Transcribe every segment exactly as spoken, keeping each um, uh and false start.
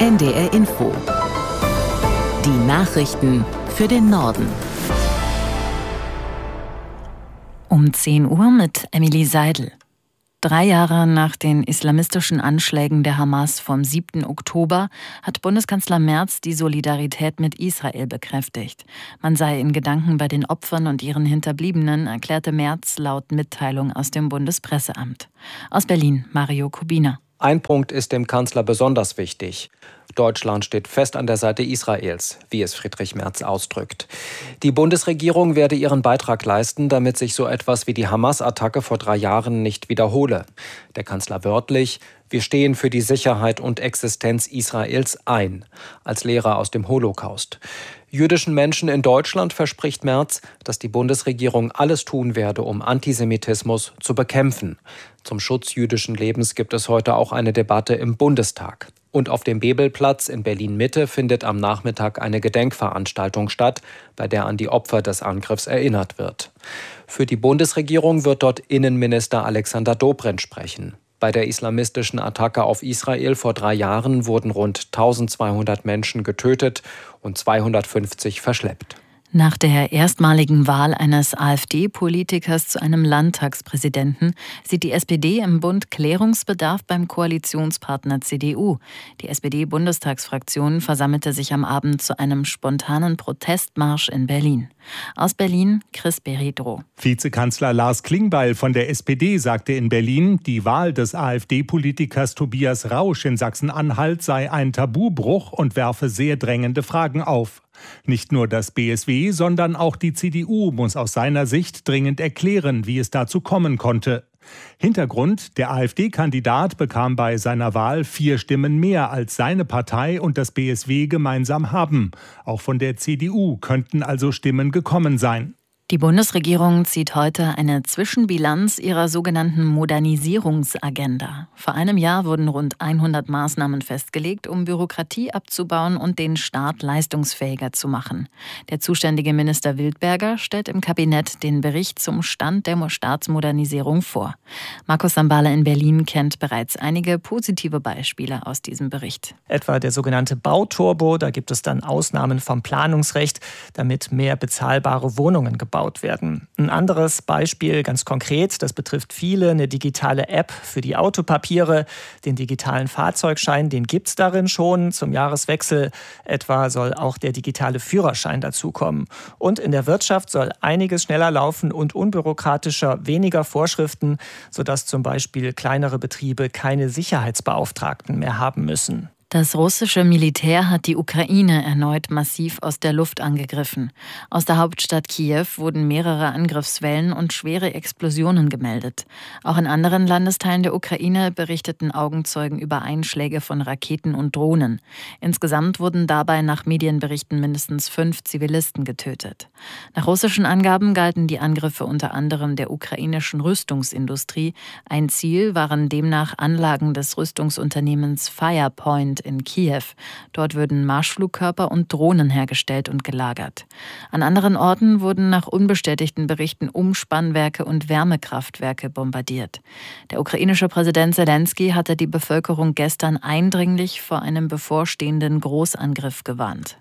N D R Info. Die Nachrichten für den Norden. Um zehn Uhr mit Emily Seidel. Drei Jahre nach den islamistischen Anschlägen der Hamas vom siebten Oktober hat Bundeskanzler Merz die Solidarität mit Israel bekräftigt. Man sei in Gedanken bei den Opfern und ihren Hinterbliebenen, erklärte Merz laut Mitteilung aus dem Bundespresseamt. Aus Berlin, Mario Kubina. Ein Punkt ist dem Kanzler besonders wichtig. Deutschland steht fest an der Seite Israels, wie es Friedrich Merz ausdrückt. Die Bundesregierung werde ihren Beitrag leisten, damit sich so etwas wie die Hamas-Attacke vor drei Jahren nicht wiederhole. Der Kanzler wörtlich: Wir stehen für die Sicherheit und Existenz Israels ein, als Lehrer aus dem Holocaust. Jüdischen Menschen in Deutschland verspricht Merz, dass die Bundesregierung alles tun werde, um Antisemitismus zu bekämpfen. Zum Schutz jüdischen Lebens gibt es heute auch eine Debatte im Bundestag. Und auf dem Bebelplatz in Berlin-Mitte findet am Nachmittag eine Gedenkveranstaltung statt, bei der an die Opfer des Angriffs erinnert wird. Für die Bundesregierung wird dort Innenminister Alexander Dobrindt sprechen. Bei der islamistischen Attacke auf Israel vor drei Jahren wurden rund eintausendzweihundert Menschen getötet und zweihundertfünfzig verschleppt. Nach der erstmaligen Wahl eines AfD-Politikers zu einem Landtagspräsidenten sieht die S P D im Bund Klärungsbedarf beim Koalitionspartner C D U. Die S P D-Bundestagsfraktion versammelte sich am Abend zu einem spontanen Protestmarsch in Berlin. Aus Berlin, Chris Beridro. Vizekanzler Lars Klingbeil von der S P D sagte in Berlin, die Wahl des AfD-Politikers Tobias Rausch in Sachsen-Anhalt sei ein Tabubruch und werfe sehr drängende Fragen auf. Nicht nur das B S W, sondern auch die C D U muss aus seiner Sicht dringend erklären, wie es dazu kommen konnte. Hintergrund: Der AfD-Kandidat bekam bei seiner Wahl vier Stimmen mehr, als seine Partei und das B S W gemeinsam haben. Auch von der C D U könnten also Stimmen gekommen sein. Die Bundesregierung zieht heute eine Zwischenbilanz ihrer sogenannten Modernisierungsagenda. Vor einem Jahr wurden rund hundert Maßnahmen festgelegt, um Bürokratie abzubauen und den Staat leistungsfähiger zu machen. Der zuständige Minister Wildberger stellt im Kabinett den Bericht zum Stand der Staatsmodernisierung vor. Markus Sambale in Berlin kennt bereits einige positive Beispiele aus diesem Bericht. Etwa der sogenannte Bauturbo, da gibt es dann Ausnahmen vom Planungsrecht, damit mehr bezahlbare Wohnungen gebaut werden. Ein anderes Beispiel, ganz konkret, das betrifft viele, eine digitale App für die Autopapiere. Den digitalen Fahrzeugschein, den gibt es darin schon. Zum Jahreswechsel etwa soll auch der digitale Führerschein dazukommen. Und in der Wirtschaft soll einiges schneller laufen und unbürokratischer, weniger Vorschriften, sodass zum Beispiel kleinere Betriebe keine Sicherheitsbeauftragten mehr haben müssen. Das russische Militär hat die Ukraine erneut massiv aus der Luft angegriffen. Aus der Hauptstadt Kiew wurden mehrere Angriffswellen und schwere Explosionen gemeldet. Auch in anderen Landesteilen der Ukraine berichteten Augenzeugen über Einschläge von Raketen und Drohnen. Insgesamt wurden dabei nach Medienberichten mindestens fünf Zivilisten getötet. Nach russischen Angaben galten die Angriffe unter anderem der ukrainischen Rüstungsindustrie. Ein Ziel waren demnach Anlagen des Rüstungsunternehmens Firepoint in Kiew. Dort würden Marschflugkörper und Drohnen hergestellt und gelagert. An anderen Orten wurden nach unbestätigten Berichten Umspannwerke und Wärmekraftwerke bombardiert. Der ukrainische Präsident Selenskyj hatte die Bevölkerung gestern eindringlich vor einem bevorstehenden Großangriff gewarnt.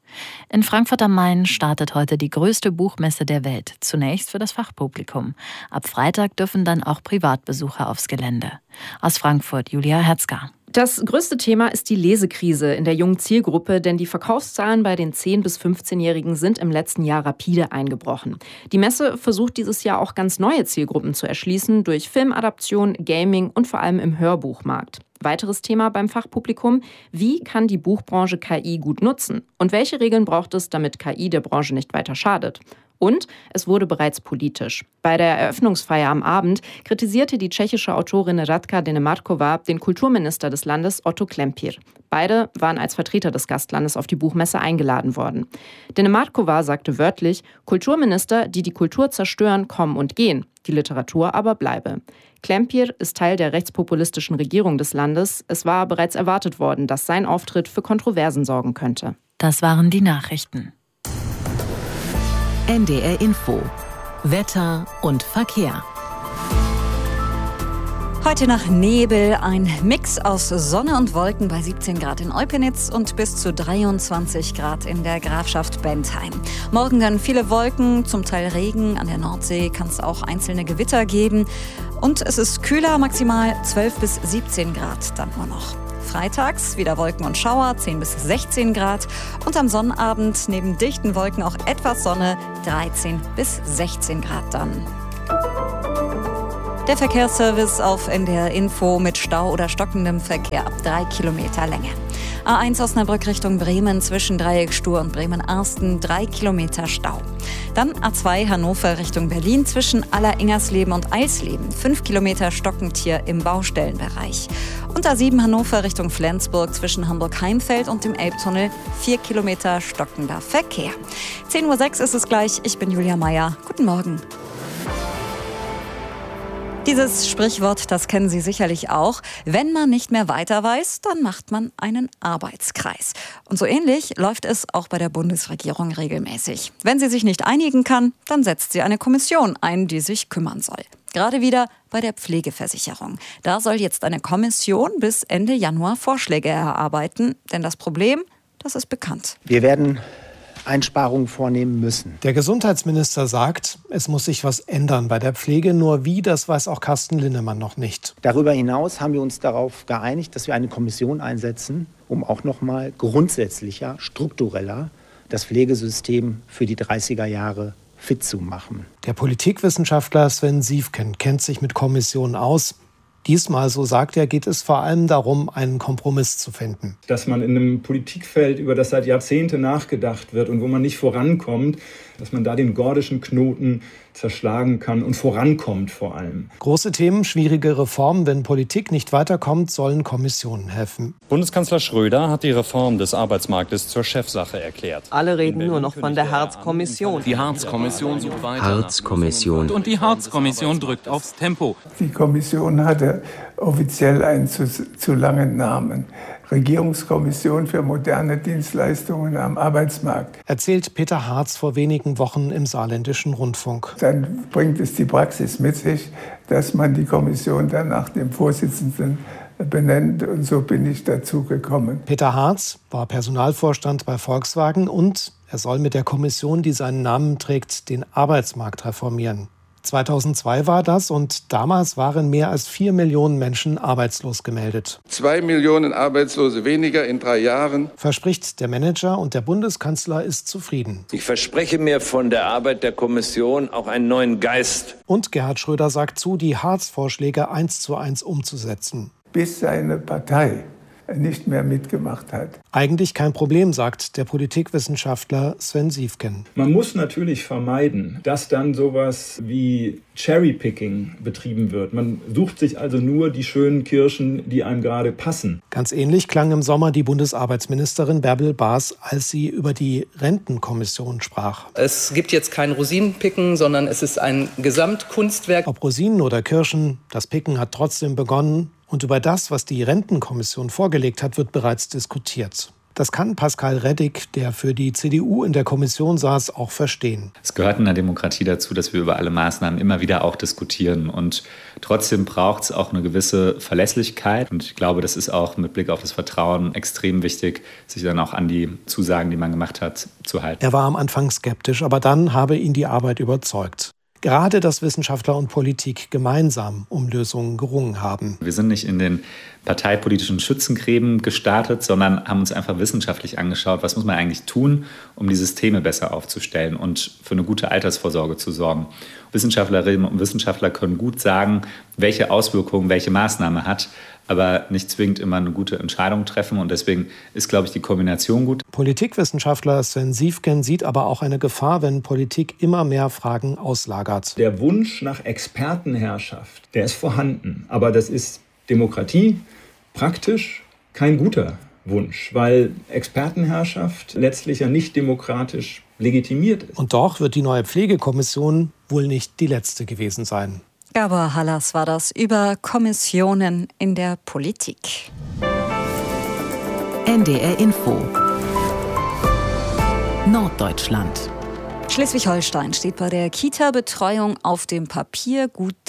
In Frankfurt am Main startet heute die größte Buchmesse der Welt, zunächst für das Fachpublikum. Ab Freitag dürfen dann auch Privatbesucher aufs Gelände. Aus Frankfurt, Julia Herzger. Das größte Thema ist die Lesekrise in der jungen Zielgruppe, denn die Verkaufszahlen bei den zehn- bis fünfzehnjährigen sind im letzten Jahr rapide eingebrochen. Die Messe versucht dieses Jahr auch ganz neue Zielgruppen zu erschließen durch Filmadaption, Gaming und vor allem im Hörbuchmarkt. Weiteres Thema beim Fachpublikum: Wie kann die Buchbranche K I gut nutzen? Und welche Regeln braucht es, damit K I der Branche nicht weiter schadet? Und es wurde bereits politisch. Bei der Eröffnungsfeier am Abend kritisierte die tschechische Autorin Radka Denemarková den Kulturminister des Landes Otto Klempír. Beide waren als Vertreter des Gastlandes auf die Buchmesse eingeladen worden. Denemarková sagte wörtlich: Kulturminister, die die Kultur zerstören, kommen und gehen, die Literatur aber bleibe. Klempír ist Teil der rechtspopulistischen Regierung des Landes. Es war bereits erwartet worden, dass sein Auftritt für Kontroversen sorgen könnte. Das waren die Nachrichten. N D R Info. Wetter und Verkehr. Heute nach Nebel, ein Mix aus Sonne und Wolken bei siebzehn Grad in Eupenitz und bis zu dreiundzwanzig Grad in der Grafschaft Bentheim. Morgen dann viele Wolken, zum Teil Regen. An der Nordsee kann es auch einzelne Gewitter geben. Und es ist kühler, maximal zwölf bis siebzehn Grad dann nur noch. Freitags wieder Wolken und Schauer, zehn bis sechzehn Grad. Und am Sonnabend neben dichten Wolken auch etwas Sonne, dreizehn bis sechzehn Grad dann. Der Verkehrsservice auf N D R Info mit Stau oder stockendem Verkehr ab drei Kilometer Länge. A eins Osnabrück Richtung Bremen zwischen Dreieckstuhr und Bremen-Arsten, drei Kilometer Stau. Dann A zwei Hannover Richtung Berlin zwischen Aller-Ingersleben und Eisleben, fünf Kilometer stockend hier im Baustellenbereich. Und A sieben Hannover Richtung Flensburg zwischen Hamburg-Heimfeld und dem Elbtunnel, vier Kilometer stockender Verkehr. zehn Uhr sechs ist es gleich, ich bin Julia Meyer. Guten Morgen. Dieses Sprichwort, das kennen Sie sicherlich auch. Wenn man nicht mehr weiter weiß, dann macht man einen Arbeitskreis. Und so ähnlich läuft es auch bei der Bundesregierung regelmäßig. Wenn sie sich nicht einigen kann, dann setzt sie eine Kommission ein, die sich kümmern soll. Gerade wieder bei der Pflegeversicherung. Da soll jetzt eine Kommission bis Ende Januar Vorschläge erarbeiten. Denn das Problem, das ist bekannt. Wir werden Einsparungen vornehmen müssen. Der Gesundheitsminister sagt, es muss sich was ändern bei der Pflege. Nur wie, das weiß auch Carsten Linnemann noch nicht. Darüber hinaus haben wir uns darauf geeinigt, dass wir eine Kommission einsetzen, um auch noch mal grundsätzlicher, struktureller das Pflegesystem für die dreißiger Jahre fit zu machen. Der Politikwissenschaftler Sven Siefken kennt sich mit Kommissionen aus. Diesmal, so sagt er, geht es vor allem darum, einen Kompromiss zu finden. Dass man in einem Politikfeld, über das seit Jahrzehnten nachgedacht wird und wo man nicht vorankommt, dass man da den gordischen Knoten zerschlagen kann und vorankommt vor allem. Große Themen, schwierige Reformen. Wenn Politik nicht weiterkommt, sollen Kommissionen helfen. Bundeskanzler Schröder hat die Reform des Arbeitsmarktes zur Chefsache erklärt. Alle reden nur noch von der Hartz-Kommission. Die Hartz-Kommission sucht weiter. Hartz-Kommission. Und die Hartz-Kommission drückt aufs Tempo. Die Kommission hatte offiziell einen zu, zu langen Namen. Regierungskommission für moderne Dienstleistungen am Arbeitsmarkt. Erzählt Peter Hartz vor wenigen Wochen im Saarländischen Rundfunk. Dann bringt es die Praxis mit sich, dass man die Kommission dann nach dem Vorsitzenden benennt. Und so bin ich dazu gekommen. Peter Hartz war Personalvorstand bei Volkswagen und er soll mit der Kommission, die seinen Namen trägt, den Arbeitsmarkt reformieren. zweitausendzwei war das und damals waren mehr als vier Millionen Menschen arbeitslos gemeldet. Zwei Millionen Arbeitslose weniger in drei Jahren. Verspricht der Manager und der Bundeskanzler ist zufrieden. Ich verspreche mir von der Arbeit der Kommission auch einen neuen Geist. Und Gerhard Schröder sagt zu, die Hartz-Vorschläge eins zu eins umzusetzen. Bis seine Partei nicht mehr mitgemacht hat. Eigentlich kein Problem, sagt der Politikwissenschaftler Sven Siefken. Man muss natürlich vermeiden, dass dann sowas wie Cherrypicking betrieben wird. Man sucht sich also nur die schönen Kirschen, die einem gerade passen. Ganz ähnlich klang im Sommer die Bundesarbeitsministerin Bärbel Baas, als sie über die Rentenkommission sprach. Es gibt jetzt kein Rosinenpicken, sondern es ist ein Gesamtkunstwerk. Ob Rosinen oder Kirschen, das Picken hat trotzdem begonnen. Und über das, was die Rentenkommission vorgelegt hat, wird bereits diskutiert. Das kann Pascal Reddick, der für die C D U in der Kommission saß, auch verstehen. Es gehört in der Demokratie dazu, dass wir über alle Maßnahmen immer wieder auch diskutieren. Und trotzdem braucht es auch eine gewisse Verlässlichkeit. Und ich glaube, das ist auch mit Blick auf das Vertrauen extrem wichtig, sich dann auch an die Zusagen, die man gemacht hat, zu halten. Er war am Anfang skeptisch, aber dann habe ihn die Arbeit überzeugt. Gerade, dass Wissenschaftler und Politik gemeinsam um Lösungen gerungen haben. Wir sind nicht in den parteipolitischen Schützengräben gestartet, sondern haben uns einfach wissenschaftlich angeschaut, was muss man eigentlich tun, um die Systeme besser aufzustellen und für eine gute Altersvorsorge zu sorgen. Wissenschaftlerinnen und Wissenschaftler können gut sagen, welche Auswirkungen welche Maßnahme hat, aber nicht zwingend immer eine gute Entscheidung treffen. Und deswegen ist, glaube ich, die Kombination gut. Politikwissenschaftler Sven Siefken sieht aber auch eine Gefahr, wenn Politik immer mehr Fragen auslagert. Der Wunsch nach Expertenherrschaft, der ist vorhanden. Aber das ist Demokratie praktisch kein guter Wunsch, weil Expertenherrschaft letztlich ja nicht demokratisch legitimiert ist. Und doch wird die neue Pflegekommission wohl nicht die letzte gewesen sein. Gabor Hallas war das über Kommissionen in der Politik. N D R Info Norddeutschland. Schleswig-Holstein steht bei der Kita-Betreuung auf dem Papier gut da.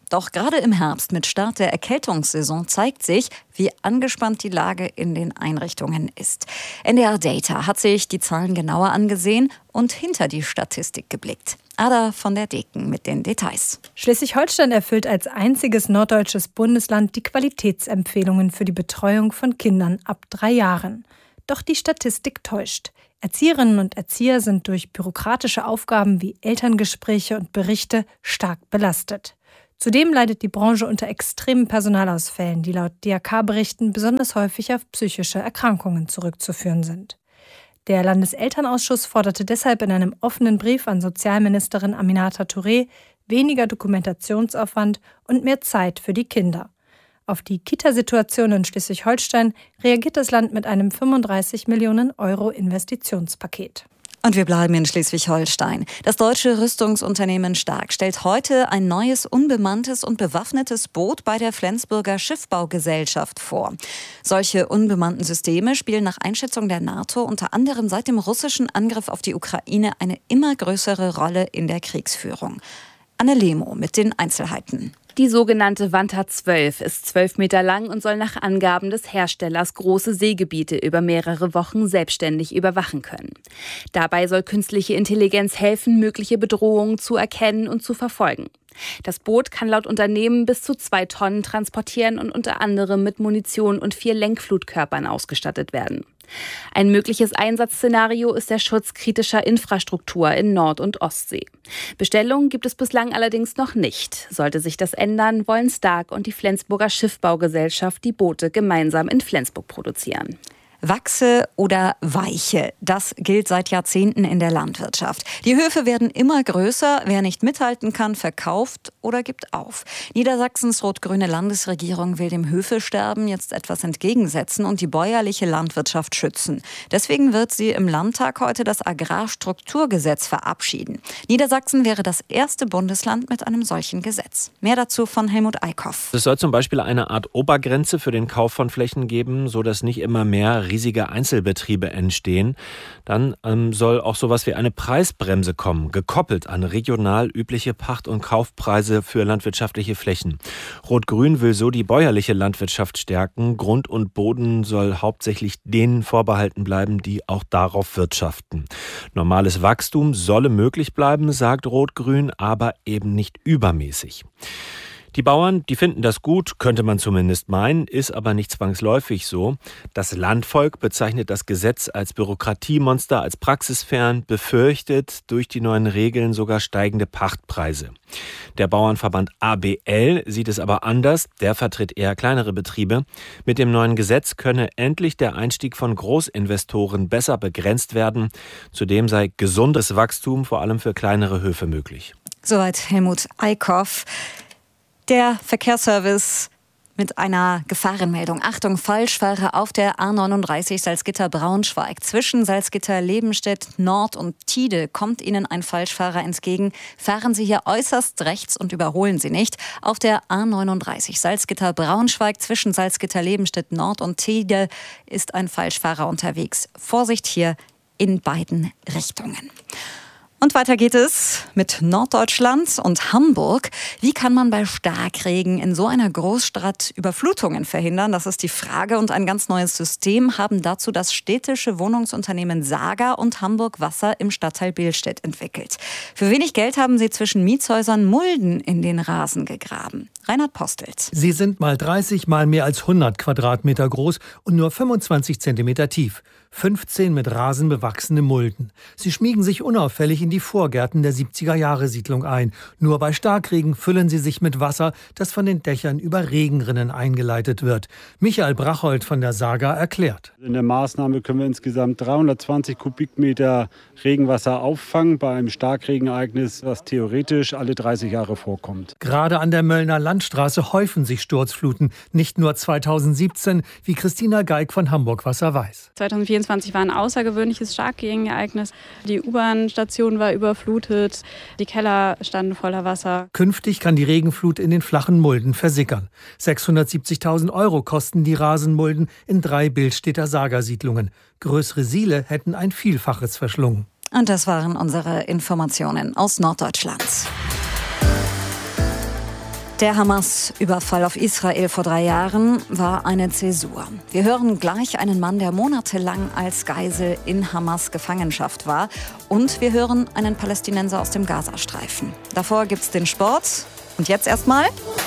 Doch gerade im Herbst mit Start der Erkältungssaison zeigt sich, wie angespannt die Lage in den Einrichtungen ist. N D R Data hat sich die Zahlen genauer angesehen und hinter die Statistik geblickt. Ada von der Deken mit den Details. Schleswig-Holstein erfüllt als einziges norddeutsches Bundesland die Qualitätsempfehlungen für die Betreuung von Kindern ab drei Jahren. Doch die Statistik täuscht. Erzieherinnen und Erzieher sind durch bürokratische Aufgaben wie Elterngespräche und Berichte stark belastet. Zudem leidet die Branche unter extremen Personalausfällen, die laut D R K-Berichten besonders häufig auf psychische Erkrankungen zurückzuführen sind. Der Landeselternausschuss forderte deshalb in einem offenen Brief an Sozialministerin Aminata Touré weniger Dokumentationsaufwand und mehr Zeit für die Kinder. Auf die Kita-Situation in Schleswig-Holstein reagiert das Land mit einem fünfunddreißig Millionen Euro Investitionspaket. Und wir bleiben in Schleswig-Holstein. Das deutsche Rüstungsunternehmen Stark stellt heute ein neues unbemanntes und bewaffnetes Boot bei der Flensburger Schiffbaugesellschaft vor. Solche unbemannten Systeme spielen nach Einschätzung der NATO unter anderem seit dem russischen Angriff auf die Ukraine eine immer größere Rolle in der Kriegsführung. Anne Lemo mit den Einzelheiten. Die sogenannte Vanta zwölf ist zwölf Meter lang und soll nach Angaben des Herstellers große Seegebiete über mehrere Wochen selbstständig überwachen können. Dabei soll künstliche Intelligenz helfen, mögliche Bedrohungen zu erkennen und zu verfolgen. Das Boot kann laut Unternehmen bis zu zwei Tonnen transportieren und unter anderem mit Munition und vier Lenkflutkörpern ausgestattet werden. Ein mögliches Einsatzszenario ist der Schutz kritischer Infrastruktur in Nord- und Ostsee. Bestellungen gibt es bislang allerdings noch nicht. Sollte sich das ändern, wollen Stark und die Flensburger Schiffbaugesellschaft die Boote gemeinsam in Flensburg produzieren. Wachse oder weiche, das gilt seit Jahrzehnten in der Landwirtschaft. Die Höfe werden immer größer, wer nicht mithalten kann, verkauft oder gibt auf. Niedersachsens rot-grüne Landesregierung will dem Höfesterben jetzt etwas entgegensetzen und die bäuerliche Landwirtschaft schützen. Deswegen wird sie im Landtag heute das Agrarstrukturgesetz verabschieden. Niedersachsen wäre das erste Bundesland mit einem solchen Gesetz. Mehr dazu von Helmut Eickhoff. Es soll zum Beispiel eine Art Obergrenze für den Kauf von Flächen geben, sodass nicht immer mehr riesige Einzelbetriebe entstehen. Dann ähm, soll auch sowas wie eine Preisbremse kommen, gekoppelt an regional übliche Pacht- und Kaufpreise für landwirtschaftliche Flächen. Rot-Grün will so die bäuerliche Landwirtschaft stärken. Grund und Boden soll hauptsächlich denen vorbehalten bleiben, die auch darauf wirtschaften. Normales Wachstum solle möglich bleiben, sagt Rot-Grün, aber eben nicht übermäßig. Die Bauern, die finden das gut, könnte man zumindest meinen, ist aber nicht zwangsläufig so. Das Landvolk bezeichnet das Gesetz als Bürokratiemonster, als praxisfern, befürchtet durch die neuen Regeln sogar steigende Pachtpreise. Der Bauernverband A B L sieht es aber anders, der vertritt eher kleinere Betriebe. Mit dem neuen Gesetz könne endlich der Einstieg von Großinvestoren besser begrenzt werden. Zudem sei gesundes Wachstum vor allem für kleinere Höfe möglich. Soweit Helmut Eickhoff. Der Verkehrsservice mit einer Gefahrenmeldung. Achtung, Falschfahrer auf der A neununddreißig Salzgitter-Braunschweig. Zwischen Salzgitter-Lebenstedt, Nord und Tide kommt Ihnen ein Falschfahrer entgegen. Fahren Sie hier äußerst rechts und überholen Sie nicht. Auf der A neununddreißig Salzgitter-Braunschweig zwischen Salzgitter-Lebenstedt, Nord und Tide ist ein Falschfahrer unterwegs. Vorsicht hier in beiden Richtungen. Und weiter geht es mit Norddeutschland und Hamburg. Wie kann man bei Starkregen in so einer Großstadt Überflutungen verhindern? Das ist die Frage. Und ein ganz neues System haben dazu das städtische Wohnungsunternehmen Saga und Hamburg Wasser im Stadtteil Billstedt entwickelt. Für wenig Geld haben sie zwischen Mietshäusern Mulden in den Rasen gegraben. Reinhard Postelt. Sie sind mal dreißig, mal mehr als hundert Quadratmeter groß und nur fünfundzwanzig Zentimeter tief. fünfzehn mit Rasen bewachsene Mulden. Sie schmiegen sich unauffällig in die Vorgärten der siebziger-Jahre-Siedlung ein. Nur bei Starkregen füllen sie sich mit Wasser, das von den Dächern über Regenrinnen eingeleitet wird. Michael Brachold von der Saga erklärt. In der Maßnahme können wir insgesamt dreihundertzwanzig Kubikmeter Regenwasser auffangen bei einem Starkregenereignis, das theoretisch alle dreißig Jahre vorkommt. Gerade an der Möllner Landstraße häufen sich Sturzfluten. Nicht nur zweitausendsiebzehn, wie Christina Geig von Hamburg Wasser weiß. zweitausendvierundzwanzig war ein außergewöhnliches Starkregenereignis. Die U-Bahn-Station war überflutet, die Keller standen voller Wasser. Künftig kann die Regenflut in den flachen Mulden versickern. sechshundertsiebzigtausend Euro kosten die Rasenmulden in drei Billstädter Saga-Siedlungen. Größere Siele hätten ein Vielfaches verschlungen. Und das waren unsere Informationen aus Norddeutschland. Der Hamas-Überfall auf Israel vor drei Jahren war eine Zäsur. Wir hören gleich einen Mann, der monatelang als Geisel in Hamas-Gefangenschaft war. Und wir hören einen Palästinenser aus dem Gazastreifen. Davor gibt's den Sport. Und jetzt erstmal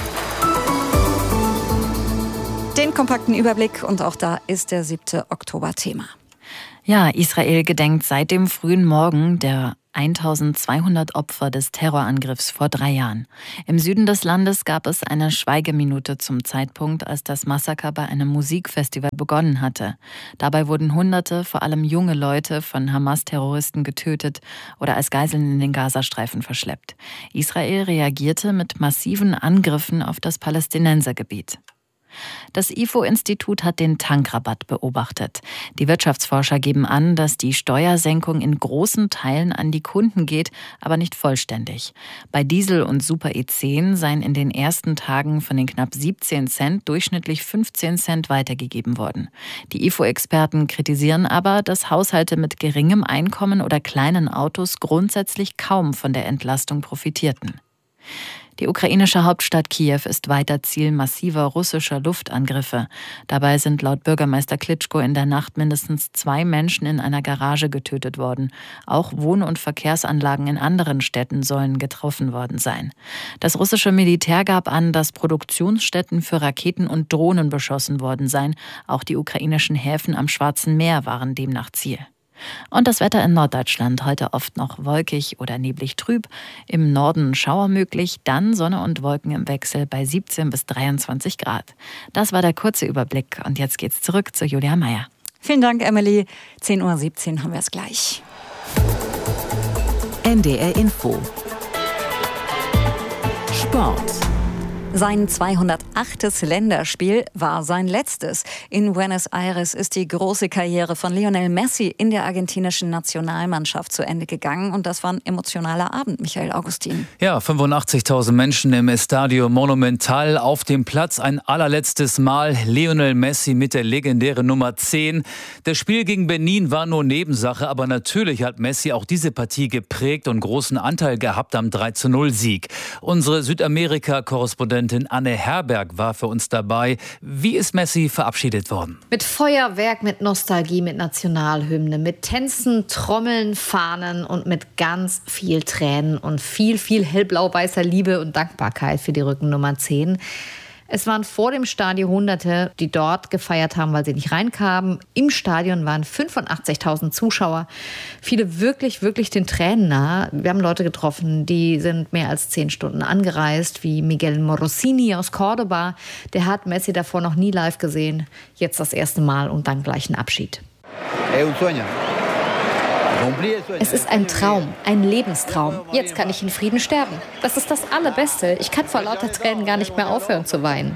den kompakten Überblick. Und auch da ist der siebte Oktober Thema. Ja, Israel gedenkt seit dem frühen Morgen der eintausendzweihundert Opfer des Terrorangriffs vor drei Jahren. Im Süden des Landes gab es eine Schweigeminute zum Zeitpunkt, als das Massaker bei einem Musikfestival begonnen hatte. Dabei wurden Hunderte, vor allem junge Leute, von Hamas-Terroristen getötet oder als Geiseln in den Gazastreifen verschleppt. Israel reagierte mit massiven Angriffen auf das Palästinensergebiet. Das I F O-Institut hat den Tankrabatt beobachtet. Die Wirtschaftsforscher geben an, dass die Steuersenkung in großen Teilen an die Kunden geht, aber nicht vollständig. Bei Diesel und Super E zehn seien in den ersten Tagen von den knapp siebzehn Cent durchschnittlich fünfzehn Cent weitergegeben worden. Die I F O-Experten kritisieren aber, dass Haushalte mit geringem Einkommen oder kleinen Autos grundsätzlich kaum von der Entlastung profitierten. Die ukrainische Hauptstadt Kiew ist weiter Ziel massiver russischer Luftangriffe. Dabei sind laut Bürgermeister Klitschko in der Nacht mindestens zwei Menschen in einer Garage getötet worden. Auch Wohn- und Verkehrsanlagen in anderen Städten sollen getroffen worden sein. Das russische Militär gab an, dass Produktionsstätten für Raketen und Drohnen beschossen worden seien. Auch die ukrainischen Häfen am Schwarzen Meer waren demnach Ziel. Und das Wetter in Norddeutschland heute oft noch wolkig oder neblig trüb. Im Norden Schauer möglich, dann Sonne und Wolken im Wechsel bei siebzehn bis dreiundzwanzig Grad. Das war der kurze Überblick und jetzt geht's zurück zu Julia Meyer. Vielen Dank, Emily. zehn Uhr siebzehn haben wir es gleich. N D R Info. Sport. Sein zweihundertachtes Länderspiel war sein letztes. In Buenos Aires ist die große Karriere von Lionel Messi in der argentinischen Nationalmannschaft zu Ende gegangen. Und das war ein emotionaler Abend, Michael Augustin. Ja, fünfundachtzigtausend Menschen im Estadio Monumental auf dem Platz. Ein allerletztes Mal Lionel Messi mit der legendären Nummer zehn. Das Spiel gegen Benin war nur Nebensache, aber natürlich hat Messi auch diese Partie geprägt und großen Anteil gehabt am drei zu null Sieg. Unsere Südamerika-Korrespondentin Anne Herberg war für uns dabei. Wie ist Messi verabschiedet worden? Mit Feuerwerk, mit Nostalgie, mit Nationalhymne, mit Tänzen, Trommeln, Fahnen und mit ganz viel Tränen und viel, viel hellblau-weißer Liebe und Dankbarkeit für die Rückennummer zehn. Es waren vor dem Stadion Hunderte, die dort gefeiert haben, weil sie nicht reinkamen. Im Stadion waren fünfundachtzigtausend Zuschauer. Viele wirklich, wirklich den Tränen nah. Wir haben Leute getroffen, die sind mehr als zehn Stunden angereist, wie Miguel Morosini aus Cordoba. Der hat Messi davor noch nie live gesehen. Jetzt das erste Mal und dann gleich ein Abschied. Es ist ein Traum, ein Lebenstraum. Jetzt kann ich in Frieden sterben. Das ist das Allerbeste. Ich kann vor lauter Tränen gar nicht mehr aufhören zu weinen.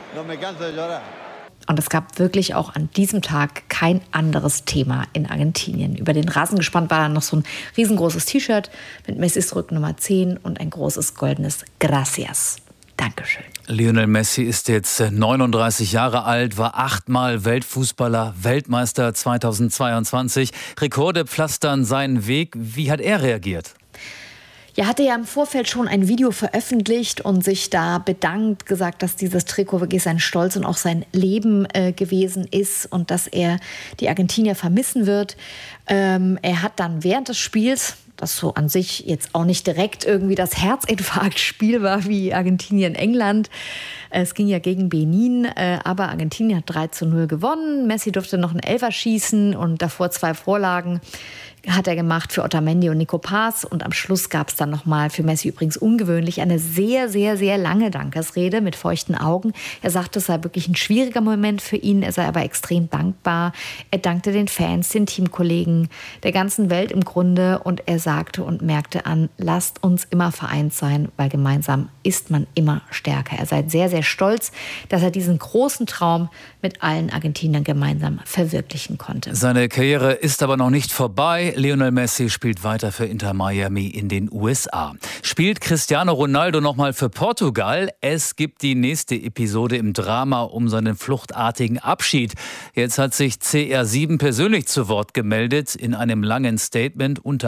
Und es gab wirklich auch an diesem Tag kein anderes Thema in Argentinien. Über den Rasen gespannt war dann noch so ein riesengroßes T-Shirt mit Messis Rückennummer zehn und ein großes goldenes Gracias. Dankeschön. Lionel Messi ist jetzt neununddreißig Jahre alt, war achtmal Weltfußballer, Weltmeister zweitausendzweiundzwanzig. Rekorde pflastern seinen Weg. Wie hat er reagiert? Ja, hatte ja im Vorfeld schon ein Video veröffentlicht und sich da bedankt, gesagt, dass dieses Trikot wirklich sein Stolz und auch sein Leben äh, gewesen ist und dass er die Argentinier vermissen wird. Ähm, er hat dann während des Spiels, das so an sich jetzt auch nicht direkt irgendwie das Herzinfarktspiel war wie Argentinien, England. Es ging ja gegen Benin, aber Argentinien hat drei zu null gewonnen. Messi durfte noch einen Elfer schießen und davor zwei Vorlagen hat er gemacht für Otamendi und Nico Paz. Und am Schluss gab es dann nochmal, für Messi übrigens ungewöhnlich, eine sehr, sehr, sehr lange Dankesrede mit feuchten Augen. Er sagte, es sei wirklich ein schwieriger Moment für ihn, er sei aber extrem dankbar. Er dankte den Fans, den Teamkollegen, der ganzen Welt im Grunde. Und er sagte und merkte an, lasst uns immer vereint sein, weil gemeinsam ist man immer stärker. Er sei sehr, sehr stolz, dass er diesen großen Traum mit allen Argentiniern gemeinsam verwirklichen konnte. Seine Karriere ist aber noch nicht vorbei. Lionel Messi spielt weiter für Inter Miami in den U S A. Spielt Cristiano Ronaldo nochmal für Portugal? Es gibt die nächste Episode im Drama um seinen fluchtartigen Abschied. Jetzt hat sich C R sieben persönlich zu Wort gemeldet in einem langen Statement, unter anderem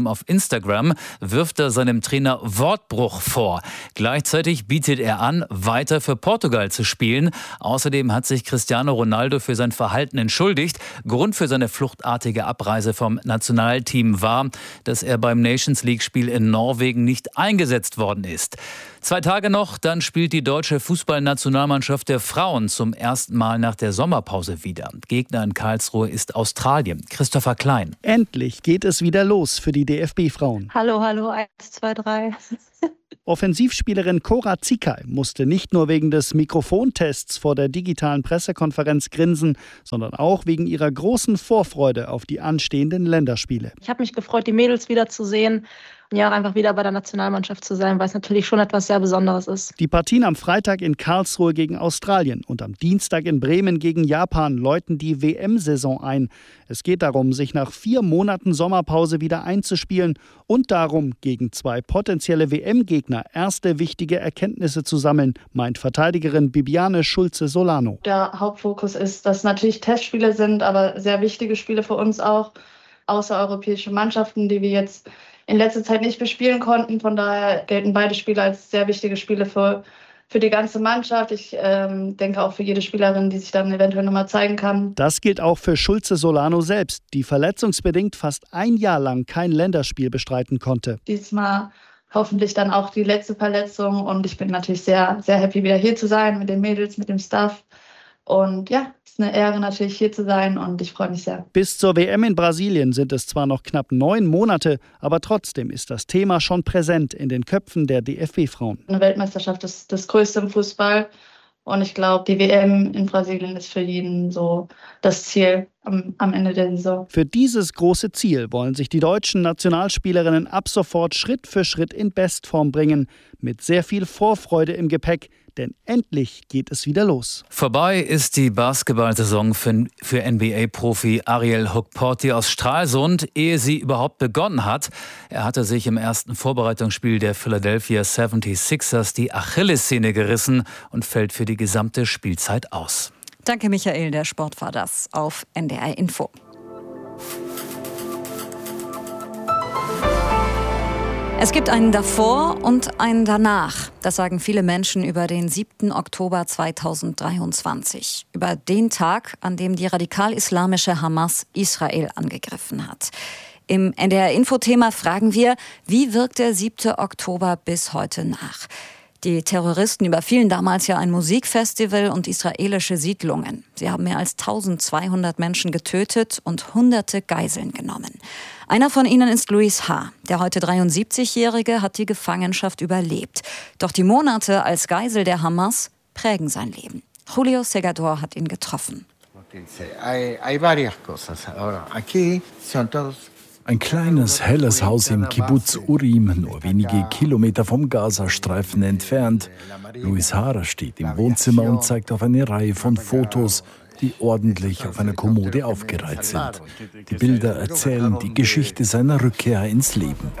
auf Instagram wirft er seinem Trainer Wortbruch vor. Gleichzeitig bietet er an, weiter für Portugal zu spielen. Außerdem hat sich Cristiano Ronaldo für sein Verhalten entschuldigt. Grund für seine fluchtartige Abreise vom Nationalteam war, dass er beim Nations-League-Spiel in Norwegen nicht eingesetzt worden ist. Zwei Tage noch, dann spielt die deutsche Fußballnationalmannschaft der Frauen zum ersten Mal nach der Sommerpause wieder. Gegner in Karlsruhe ist Australien. Christopher Klein. Endlich geht es wieder los für die D F B-Frauen. Hallo, hallo, eins, zwei, drei. Offensivspielerin Cora Ziekay musste nicht nur wegen des Mikrofontests vor der digitalen Pressekonferenz grinsen, sondern auch wegen ihrer großen Vorfreude auf die anstehenden Länderspiele. Ich habe mich gefreut, die Mädels wiederzusehen. Ja, einfach wieder bei der Nationalmannschaft zu sein, weil es natürlich schon etwas sehr Besonderes ist. Die Partien am Freitag in Karlsruhe gegen Australien und am Dienstag in Bremen gegen Japan läuten die W M-Saison ein. Es geht darum, sich nach vier Monaten Sommerpause wieder einzuspielen und darum, gegen zwei potenzielle W M-Gegner erste wichtige Erkenntnisse zu sammeln, meint Verteidigerin Bibiane Schulze-Solano. Der Hauptfokus ist, dass natürlich Testspiele sind, aber sehr wichtige Spiele für uns auch, außereuropäische Mannschaften, die wir jetzt in letzter Zeit nicht bespielen konnten. Von daher gelten beide Spiele als sehr wichtige Spiele für, für die ganze Mannschaft. Ich ähm, denke auch für jede Spielerin, die sich dann eventuell nochmal zeigen kann. Das gilt auch für Schulze-Solano selbst, die verletzungsbedingt fast ein Jahr lang kein Länderspiel bestreiten konnte. Diesmal hoffentlich dann auch die letzte Verletzung. Und ich bin natürlich sehr, sehr happy, wieder hier zu sein mit den Mädels, mit dem Staff. Und ja, es ist eine Ehre natürlich hier zu sein und ich freue mich sehr. Bis zur W M in Brasilien sind es zwar noch knapp neun Monate, aber trotzdem ist das Thema schon präsent in den Köpfen der D F B-Frauen. Eine Weltmeisterschaft ist das Größte im Fußball und ich glaube, die W M in Brasilien ist für jeden so das Ziel am, am Ende der Saison. Für dieses große Ziel wollen sich die deutschen Nationalspielerinnen ab sofort Schritt für Schritt in Bestform bringen, mit sehr viel Vorfreude im Gepäck. Denn endlich geht es wieder los. Vorbei ist die Basketballsaison für, für N B A-Profi Ariel Hukporti aus Stralsund, ehe sie überhaupt begonnen hat. Er hatte sich im ersten Vorbereitungsspiel der Philadelphia seventy-sixers die Achillessehne gerissen und fällt für die gesamte Spielzeit aus. Danke, Michael. Der Sport war das auf N D R Info. Es gibt einen davor und einen danach. Das sagen viele Menschen über den siebten Oktober zweitausenddreiundzwanzig. Über den Tag, an dem die radikal-islamische Hamas Israel angegriffen hat. Im N D R-Info-Thema fragen wir, wie wirkt der siebte Oktober bis heute nach? Die Terroristen überfielen damals ja ein Musikfestival und israelische Siedlungen. Sie haben mehr als eintausendzweihundert Menschen getötet und hunderte Geiseln genommen. Einer von ihnen ist Luis H. Der heute dreiundsiebzigjährige hat die Gefangenschaft überlebt. Doch die Monate als Geisel der Hamas prägen sein Leben. Julio Segador hat ihn getroffen. Ein kleines, helles Haus im Kibbuz Urim, nur wenige Kilometer vom Gazastreifen entfernt. Luis H. steht im Wohnzimmer und zeigt auf eine Reihe von Fotos, die ordentlich auf einer Kommode aufgereiht sind. Die Bilder erzählen die Geschichte seiner Rückkehr ins Leben.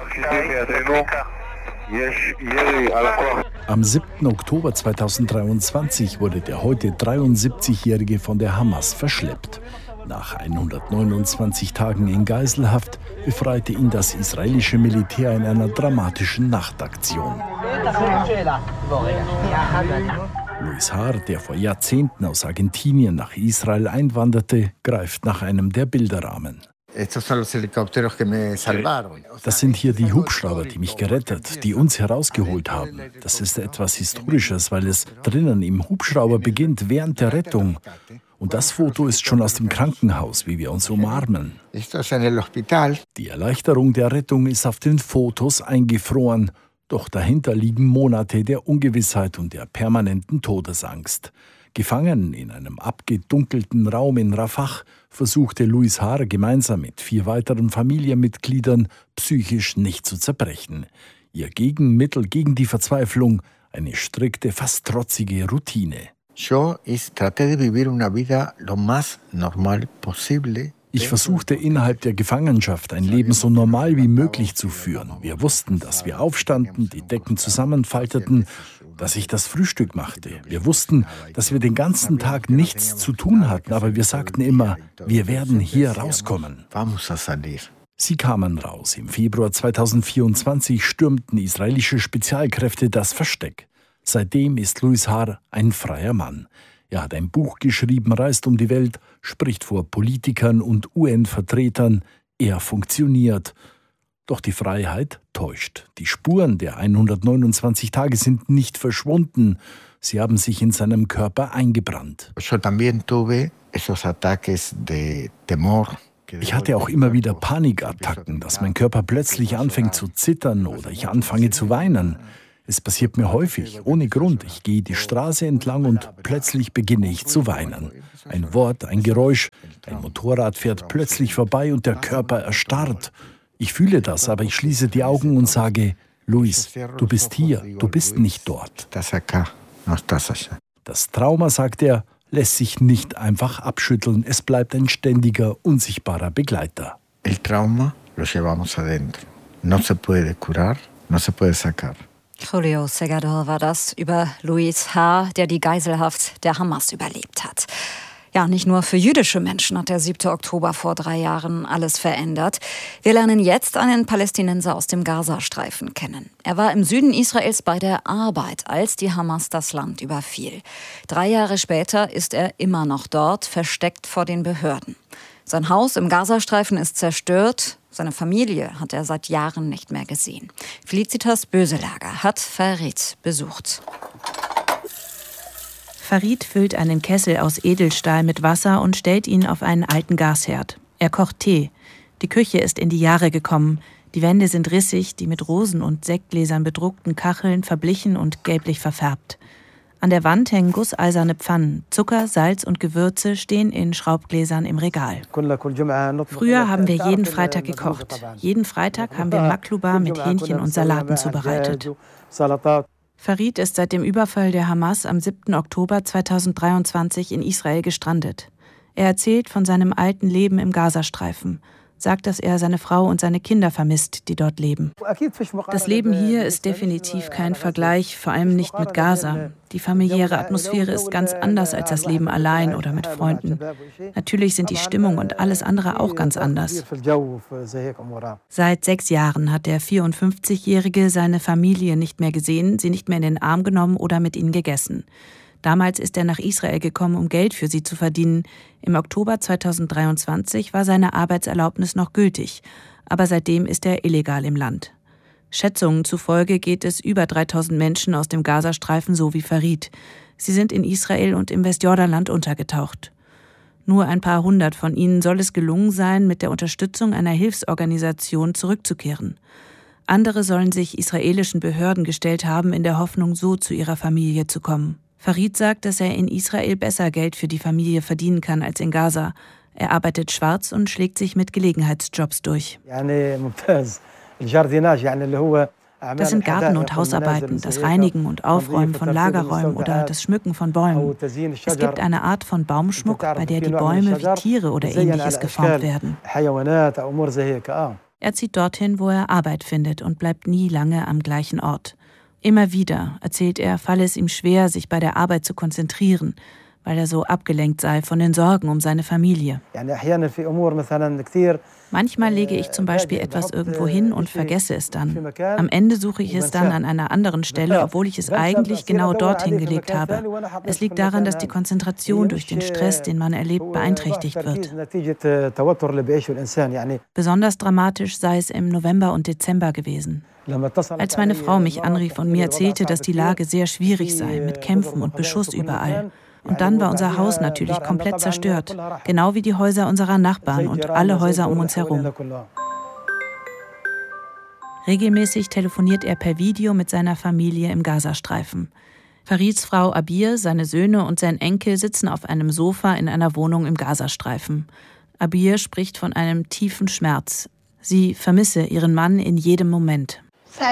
Am siebten Oktober zweitausenddreiundzwanzig wurde der heute dreiundsiebzigjährige von der Hamas verschleppt. Nach hundertneunundzwanzig Tagen in Geiselhaft befreite ihn das israelische Militär in einer dramatischen Nachtaktion. Luis H., der vor Jahrzehnten aus Argentinien nach Israel einwanderte, greift nach einem der Bilderrahmen. Das sind hier die Hubschrauber, die mich gerettet, die uns herausgeholt haben. Das ist etwas Historisches, weil es drinnen im Hubschrauber beginnt während der Rettung. Und das Foto ist schon aus dem Krankenhaus, wie wir uns umarmen. Die Erleichterung der Rettung ist auf den Fotos eingefroren. Doch dahinter liegen Monate der Ungewissheit und der permanenten Todesangst. Gefangen in einem abgedunkelten Raum in Rafah versuchte Luis H. gemeinsam mit vier weiteren Familienmitgliedern psychisch nicht zu zerbrechen. Ihr Gegenmittel gegen die Verzweiflung, eine strikte, fast trotzige Routine. Ich versuchte innerhalb der Gefangenschaft ein Leben so normal wie möglich zu führen. Wir wussten, dass wir aufstanden, die Decken zusammenfalteten, dass ich das Frühstück machte. Wir wussten, dass wir den ganzen Tag nichts zu tun hatten, aber wir sagten immer, wir werden hier rauskommen. Sie kamen raus. Im Februar zweitausendvierundzwanzig stürmten israelische Spezialkräfte das Versteck. Seitdem ist Louis Har ein freier Mann. Er hat ein Buch geschrieben, reist um die Welt, spricht vor Politikern und U N-Vertretern. Er funktioniert. Doch die Freiheit täuscht. Die Spuren der hundertneunundzwanzig Tage sind nicht verschwunden. Sie haben sich in seinem Körper eingebrannt. Ich hatte auch immer wieder Panikattacken, dass mein Körper plötzlich anfängt zu zittern oder ich anfange zu weinen. Es passiert mir häufig, ohne Grund. Ich gehe die Straße entlang und plötzlich beginne ich zu weinen. Ein Wort, ein Geräusch, ein Motorrad fährt plötzlich vorbei und der Körper erstarrt. Ich fühle das, aber ich schließe die Augen und sage, Luis, du bist hier, du bist nicht dort. Das Trauma, sagt er, lässt sich nicht einfach abschütteln. Es bleibt ein ständiger, unsichtbarer Begleiter. El trauma lo llevamos adentro. No se puede curar, no se puede sacar. Julio Segador war das über Louis Har., der die Geiselhaft der Hamas überlebt hat. Ja, nicht nur für jüdische Menschen hat der siebte Oktober vor drei Jahren alles verändert. Wir lernen jetzt einen Palästinenser aus dem Gazastreifen kennen. Er war im Süden Israels bei der Arbeit, als die Hamas das Land überfiel. Drei Jahre später ist er immer noch dort, versteckt vor den Behörden. Sein Haus im Gazastreifen ist zerstört. Seine Familie hat er seit Jahren nicht mehr gesehen. Felicitas Böselager hat Farid besucht. Farid füllt einen Kessel aus Edelstahl mit Wasser und stellt ihn auf einen alten Gasherd. Er kocht Tee. Die Küche ist in die Jahre gekommen. Die Wände sind rissig, die mit Rosen und Sektgläsern bedruckten Kacheln verblichen und gelblich verfärbt. An der Wand hängen gusseiserne Pfannen. Zucker, Salz und Gewürze stehen in Schraubgläsern im Regal. Früher haben wir jeden Freitag gekocht. Jeden Freitag haben wir Makluba mit Hähnchen und Salaten zubereitet. Farid ist seit dem Überfall der Hamas am siebten Oktober zweitausenddreiundzwanzig in Israel gestrandet. Er erzählt von seinem alten Leben im Gazastreifen, sagt, dass er seine Frau und seine Kinder vermisst, die dort leben. Das Leben hier ist definitiv kein Vergleich, vor allem nicht mit Gaza. Die familiäre Atmosphäre ist ganz anders als das Leben allein oder mit Freunden. Natürlich sind die Stimmung und alles andere auch ganz anders. Seit sechs Jahren hat der vierundfünfzigjährige seine Familie nicht mehr gesehen, sie nicht mehr in den Arm genommen oder mit ihnen gegessen. Damals ist er nach Israel gekommen, um Geld für sie zu verdienen. Im Oktober zweitausenddreiundzwanzig war seine Arbeitserlaubnis noch gültig, aber seitdem ist er illegal im Land. Schätzungen zufolge geht es über dreitausend Menschen aus dem Gazastreifen so wie Farid. Sie sind in Israel und im Westjordanland untergetaucht. Nur ein paar hundert von ihnen soll es gelungen sein, mit der Unterstützung einer Hilfsorganisation zurückzukehren. Andere sollen sich israelischen Behörden gestellt haben, in der Hoffnung, so zu ihrer Familie zu kommen. Farid sagt, dass er in Israel besser Geld für die Familie verdienen kann als in Gaza. Er arbeitet schwarz und schlägt sich mit Gelegenheitsjobs durch. Das sind Garten- und Hausarbeiten, das Reinigen und Aufräumen von Lagerräumen oder das Schmücken von Bäumen. Es gibt eine Art von Baumschmuck, bei der die Bäume wie Tiere oder Ähnliches geformt werden. Er zieht dorthin, wo er Arbeit findet und bleibt nie lange am gleichen Ort. Immer wieder, erzählt er, falle es ihm schwer, sich bei der Arbeit zu konzentrieren, weil er so abgelenkt sei von den Sorgen um seine Familie. Manchmal lege ich zum Beispiel etwas irgendwo hin und vergesse es dann. Am Ende suche ich es dann an einer anderen Stelle, obwohl ich es eigentlich genau dorthin gelegt habe. Es liegt daran, dass die Konzentration durch den Stress, den man erlebt, beeinträchtigt wird. Besonders dramatisch sei es im November und Dezember gewesen. Als meine Frau mich anrief und mir erzählte, dass die Lage sehr schwierig sei, mit Kämpfen und Beschuss überall. Und dann war unser Haus natürlich komplett zerstört, genau wie die Häuser unserer Nachbarn und alle Häuser um uns herum. Regelmäßig telefoniert er per Video mit seiner Familie im Gazastreifen. Farids Frau Abir, seine Söhne und sein Enkel sitzen auf einem Sofa in einer Wohnung im Gazastreifen. Abir spricht von einem tiefen Schmerz. Sie vermisse ihren Mann in jedem Moment.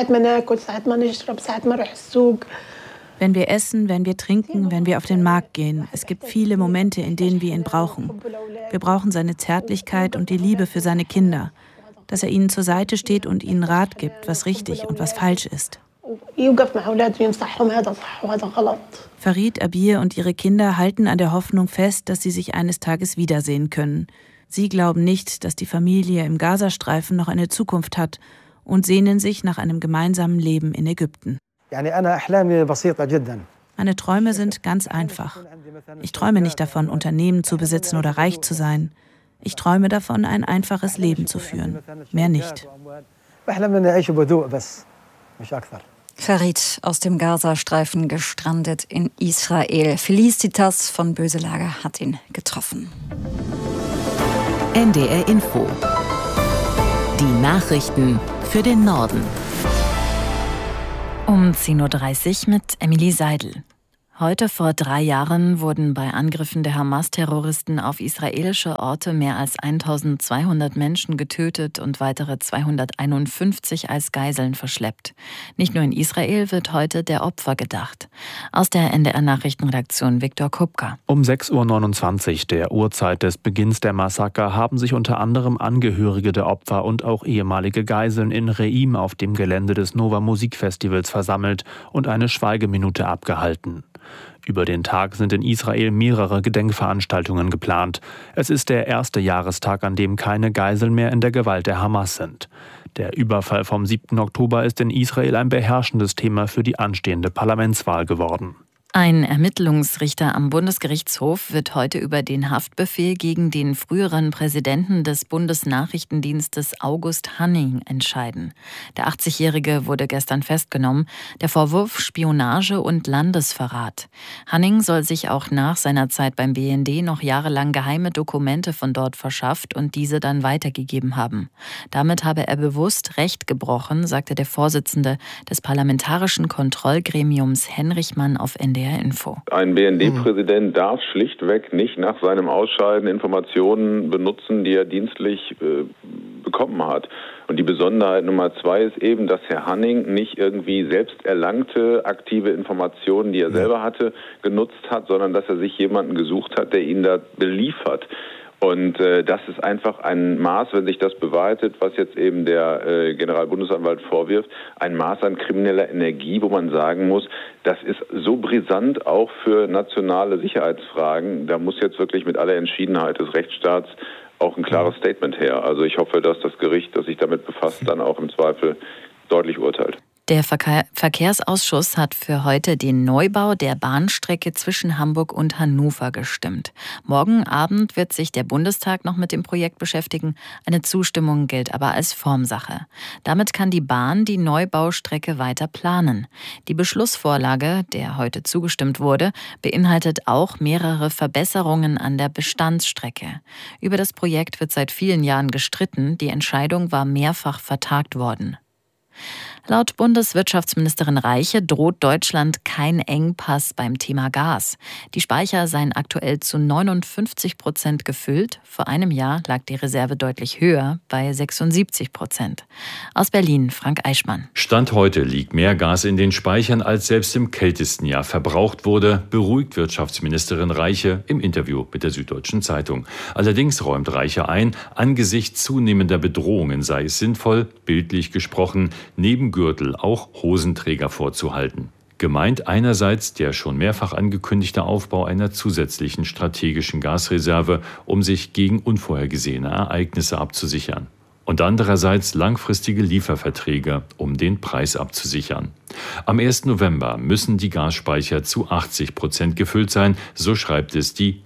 Wenn wir essen, wenn wir trinken, wenn wir auf den Markt gehen. Es gibt viele Momente, in denen wir ihn brauchen. Wir brauchen seine Zärtlichkeit und die Liebe für seine Kinder. Dass er ihnen zur Seite steht und ihnen Rat gibt, was richtig und was falsch ist. Farid, Abir und ihre Kinder halten an der Hoffnung fest, dass sie sich eines Tages wiedersehen können. Sie glauben nicht, dass die Familie im Gazastreifen noch eine Zukunft hat und sehnen sich nach einem gemeinsamen Leben in Ägypten. Meine Träume sind ganz einfach. Ich träume nicht davon, Unternehmen zu besitzen oder reich zu sein. Ich träume davon, ein einfaches Leben zu führen. Mehr nicht. Farid aus dem Gazastreifen, gestrandet in Israel. Felicitas von Böselager hat ihn getroffen. N D R Info. Die Nachrichten für den Norden. Um zehn Uhr dreißig mit Emily Seidel. Heute vor drei Jahren wurden bei Angriffen der Hamas-Terroristen auf israelische Orte mehr als eintausendzweihundert Menschen getötet und weitere zweihunderteinundfünfzig als Geiseln verschleppt. Nicht nur in Israel wird heute der Opfer gedacht. Aus der N D R-Nachrichtenredaktion Viktor Kupka. Um sechs Uhr neunundzwanzig, der Uhrzeit des Beginns der Massaker, haben sich unter anderem Angehörige der Opfer und auch ehemalige Geiseln in Reim auf dem Gelände des Nova Musikfestivals versammelt und eine Schweigeminute abgehalten. Über den Tag sind in Israel mehrere Gedenkveranstaltungen geplant. Es ist der erste Jahrestag, an dem keine Geiseln mehr in der Gewalt der Hamas sind. Der Überfall vom siebten Oktober ist in Israel ein beherrschendes Thema für die anstehende Parlamentswahl geworden. Ein Ermittlungsrichter am Bundesgerichtshof wird heute über den Haftbefehl gegen den früheren Präsidenten des Bundesnachrichtendienstes August Hanning entscheiden. Der achtzigjährige wurde gestern festgenommen. Der Vorwurf Spionage und Landesverrat. Hanning soll sich auch nach seiner Zeit beim B N D noch jahrelang geheime Dokumente von dort verschafft und diese dann weitergegeben haben. Damit habe er bewusst Recht gebrochen, sagte der Vorsitzende des Parlamentarischen Kontrollgremiums Henrich Mann auf N D R Info. Ein B N D-Präsident darf schlichtweg nicht nach seinem Ausscheiden Informationen benutzen, die er dienstlich äh, bekommen hat. Und die Besonderheit Nummer zwei ist eben, dass Herr Hanning nicht irgendwie selbst erlangte aktive Informationen, die er selber hatte, genutzt hat, sondern dass er sich jemanden gesucht hat, der ihn da beliefert. Und äh, das ist einfach ein Maß, wenn sich das bewahrheitet, was jetzt eben der äh, Generalbundesanwalt vorwirft, ein Maß an krimineller Energie, wo man sagen muss, das ist so brisant auch für nationale Sicherheitsfragen. Da muss jetzt wirklich mit aller Entschiedenheit des Rechtsstaats auch ein klares Statement her. Also ich hoffe, dass das Gericht, das sich damit befasst, dann auch im Zweifel deutlich urteilt. Der Verkehr- Verkehrsausschuss hat für heute den Neubau der Bahnstrecke zwischen Hamburg und Hannover gestimmt. Morgen Abend wird sich der Bundestag noch mit dem Projekt beschäftigen. Eine Zustimmung gilt aber als Formsache. Damit kann die Bahn die Neubaustrecke weiter planen. Die Beschlussvorlage, der heute zugestimmt wurde, beinhaltet auch mehrere Verbesserungen an der Bestandsstrecke. Über das Projekt wird seit vielen Jahren gestritten. Die Entscheidung war mehrfach vertagt worden. Laut Bundeswirtschaftsministerin Reiche droht Deutschland kein Engpass beim Thema Gas. Die Speicher seien aktuell zu neunundfünfzig Prozent gefüllt. Vor einem Jahr lag die Reserve deutlich höher, bei sechsundsiebzig Prozent. Aus Berlin, Frank Eichmann. Stand heute liegt mehr Gas in den Speichern, als selbst im kältesten Jahr verbraucht wurde, beruhigt Wirtschaftsministerin Reiche im Interview mit der Süddeutschen Zeitung. Allerdings räumt Reiche ein, angesichts zunehmender Bedrohungen sei es sinnvoll, bildlich gesprochen, neben Gürtel auch Hosenträger vorzuhalten. Gemeint einerseits der schon mehrfach angekündigte Aufbau einer zusätzlichen strategischen Gasreserve, um sich gegen unvorhergesehene Ereignisse abzusichern. Und andererseits langfristige Lieferverträge, um den Preis abzusichern. Am ersten November müssen die Gasspeicher zu achtzig Prozent gefüllt sein, so schreibt es die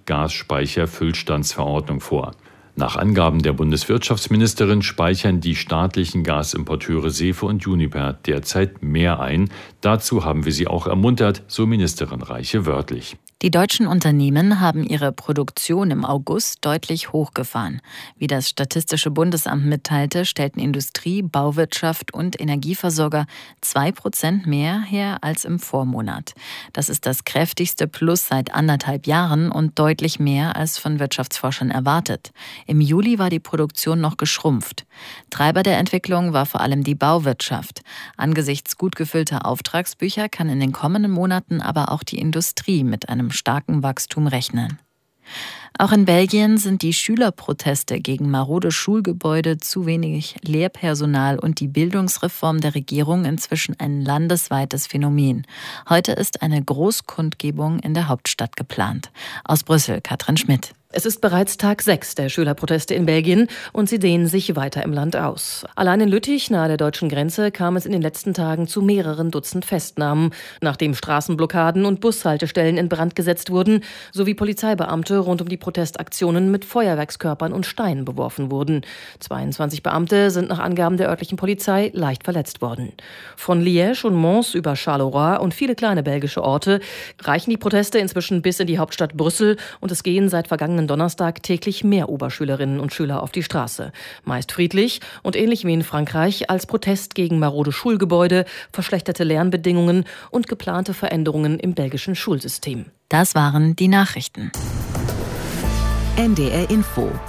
Gasspeicherfüllstandsverordnung vor. Nach Angaben der Bundeswirtschaftsministerin speichern die staatlichen Gasimporteure Sefe und Uniper derzeit mehr ein. Dazu haben wir sie auch ermuntert, so Ministerin Reiche wörtlich. Die deutschen Unternehmen haben ihre Produktion im August deutlich hochgefahren. Wie das Statistische Bundesamt mitteilte, stellten Industrie, Bauwirtschaft und Energieversorger zwei Prozent mehr her als im Vormonat. Das ist das kräftigste Plus seit anderthalb Jahren und deutlich mehr als von Wirtschaftsforschern erwartet. Im Juli war die Produktion noch geschrumpft. Treiber der Entwicklung war vor allem die Bauwirtschaft. Angesichts gut gefüllter Auftragsbücher kann in den kommenden Monaten aber auch die Industrie mit einem starken Wachstum rechnen. Auch in Belgien sind die Schülerproteste gegen marode Schulgebäude, zu wenig Lehrpersonal und die Bildungsreform der Regierung inzwischen ein landesweites Phänomen. Heute ist eine Großkundgebung in der Hauptstadt geplant. Aus Brüssel, Katrin Schmidt. Es ist bereits Tag sechs der Schülerproteste in Belgien und sie dehnen sich weiter im Land aus. Allein in Lüttich, nahe der deutschen Grenze, kam es in den letzten Tagen zu mehreren Dutzend Festnahmen, nachdem Straßenblockaden und Bushaltestellen in Brand gesetzt wurden, sowie Polizeibeamte rund um die Protestaktionen mit Feuerwerkskörpern und Steinen beworfen wurden. zweiundzwanzig Beamte sind nach Angaben der örtlichen Polizei leicht verletzt worden. Von Liège und Mons über Charleroi und viele kleine belgische Orte reichen die Proteste inzwischen bis in die Hauptstadt Brüssel und es gehen seit vergangenen Donnerstag täglich mehr Oberschülerinnen und Schüler auf die Straße. Meist friedlich und ähnlich wie in Frankreich als Protest gegen marode Schulgebäude, verschlechterte Lernbedingungen und geplante Veränderungen im belgischen Schulsystem. Das waren die Nachrichten. N D R Info